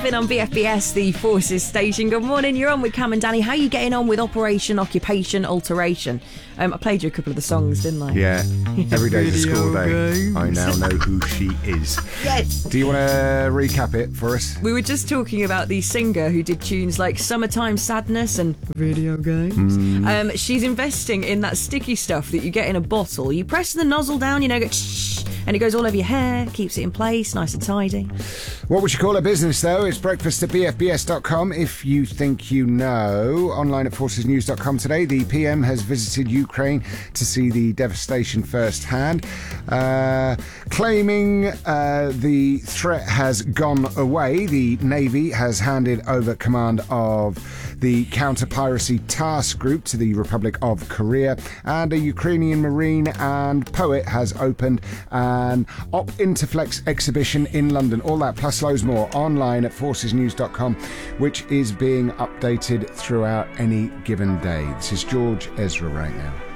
Been on BFBS, the Forces station. Good morning, you're on with Cam and Danny. How are you getting on with Operation Occupation Alteration? I played you a couple of the songs, didn't I? Yeah, every day's a school day. games. I now know who she is. Yes! Do you want to recap it for us? We were just talking about the singer who did tunes like Summertime Sadness and Video Games. She's investing in that sticky stuff that you get in a bottle. You press the nozzle down, go shh, and it goes all over your hair, keeps it in place, nice and tidy. What would you call a business, though? It's breakfast at bfbs.com. If you think you know, online at forcesnews.com today, the PM has visited Ukraine to see the devastation firsthand, claiming the threat has gone away. The Navy has handed over command of the counter-piracy task group to the Republic of Korea, and a Ukrainian marine and poet has opened an Op Interflex exhibition in London. All that plus loads more online at forcesnews.com, which is being updated throughout any given day. This is George Ezra right now.